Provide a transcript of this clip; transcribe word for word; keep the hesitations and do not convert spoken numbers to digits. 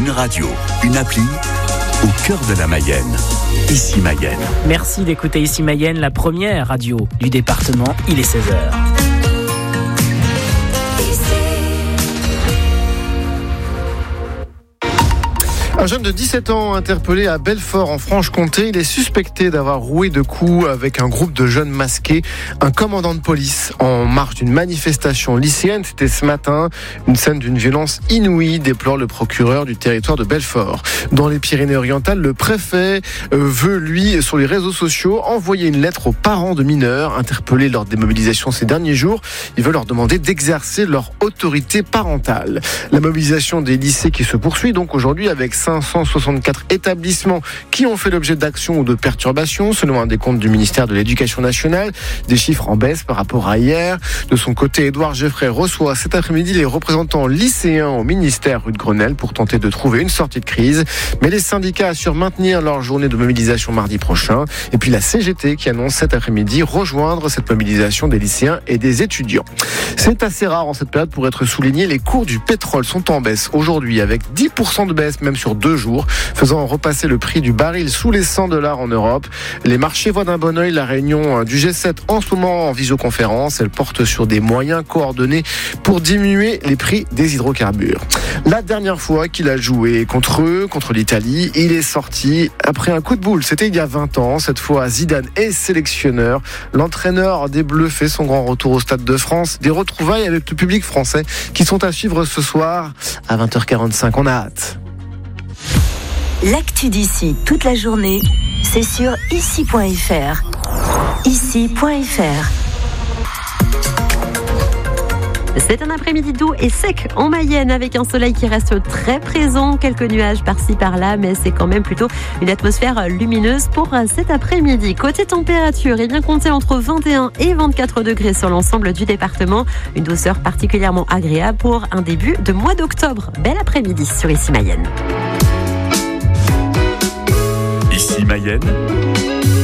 Une radio, une appli au cœur de la Mayenne. Ici Mayenne. Merci d'écouter Ici Mayenne, la première radio du département. Il est seize heures. Un jeune de dix-sept ans interpellé à Belfort en Franche-Comté, il est suspecté d'avoir roué de coups avec un groupe de jeunes masqués. Un commandant de police en marge d'une manifestation lycéenne, c'était ce matin. Une scène d'une violence inouïe, déplore le procureur du territoire de Belfort. Dans les Pyrénées-Orientales, le préfet veut, lui, sur les réseaux sociaux, envoyer une lettre aux parents de mineurs interpellés lors des mobilisations ces derniers jours. Il veut leur demander d'exercer leur autorité parentale. La mobilisation des lycées qui se poursuit donc aujourd'hui avec cinq cent soixante-quatre établissements qui ont fait l'objet d'actions ou de perturbations, selon un décompte du ministère de l'Éducation nationale. Des chiffres en baisse par rapport à hier. De son côté, Édouard Geoffrey reçoit cet après-midi les représentants lycéens au ministère rue de Grenelle pour tenter de trouver une sortie de crise. Mais les syndicats assurent maintenir leur journée de mobilisation mardi prochain. Et puis la C G T qui annonce cet après-midi rejoindre cette mobilisation des lycéens et des étudiants. C'est assez rare en cette période pour être souligné. Les cours du pétrole sont en baisse aujourd'hui avec dix pour cent de baisse même sur deux jours, faisant repasser le prix du baril sous les cent dollars en Europe. Les marchés voient d'un bon œil la réunion du G sept en ce moment en visioconférence. Elle porte sur des moyens coordonnés pour diminuer les prix des hydrocarbures. La dernière fois qu'il a joué contre eux, contre l'Italie, il est sorti après un coup de boule. C'était il y a vingt ans. Cette fois, Zidane est sélectionneur. L'entraîneur des Bleus fait son grand retour au Stade de France. Des retrouvailles avec le public français qui sont à suivre ce soir à vingt heures quarante-cinq. On a hâte. L'actu d'ici toute la journée, c'est sur ici point f r. ici point f r. C'est un après-midi doux et sec en Mayenne avec un soleil qui reste très présent, quelques nuages par-ci par-là, mais c'est quand même plutôt une atmosphère lumineuse pour cet après-midi. Côté température, eh bien comptez entre vingt et un et vingt-quatre degrés sur l'ensemble du département. Une douceur particulièrement agréable pour un début de mois d'octobre. Bel après-midi sur Ici Mayenne. Ici Mayenne.